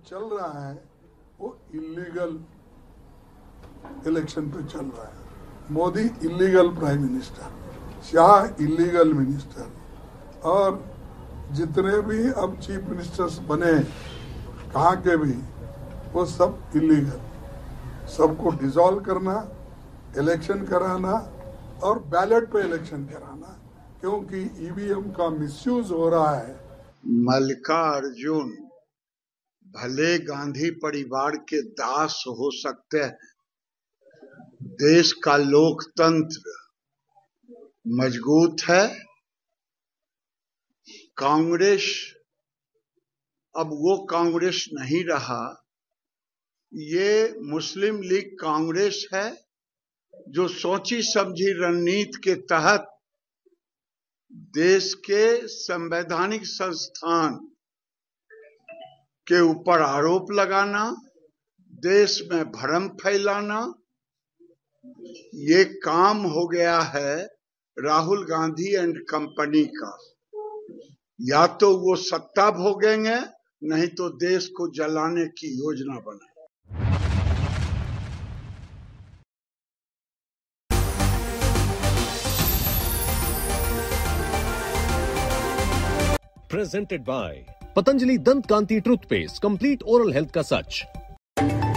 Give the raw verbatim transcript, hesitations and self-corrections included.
चल रहा है वो इलीगल इलेक्शन पे चल रहा है। Modi illegal prime minister, Shah illegal minister, और जितने भी अब चीफ मिनिस्टर्स बने कहाँ के भी, वो सब इलीगल। सबको डिसॉल्व करना, इलेक्शन कराना और बैलेट पे इलेक्शन कराना, क्योंकि ईवीएम का मिसयूज हो रहा है। मल्लिकार्जुन भले गांधी परिवार के दास हो सकते हैं, देश का लोकतंत्र मजबूत है। कांग्रेस अब वो कांग्रेस नहीं रहा, ये मुस्लिम लीग कांग्रेस है जो सोची समझी रणनीति के तहत देश के संवैधानिक संस्थान के ऊपर आरोप लगाना, देश में भ्रम फैलाना, ये काम हो गया है राहुल गांधी एंड कंपनी का। या तो वो सत्ता भोगेंगे, नहीं तो देश को जलाने की योजना बनाए। Presented by Patanjali Dant Kanti Toothpaste, complete oral health का सच।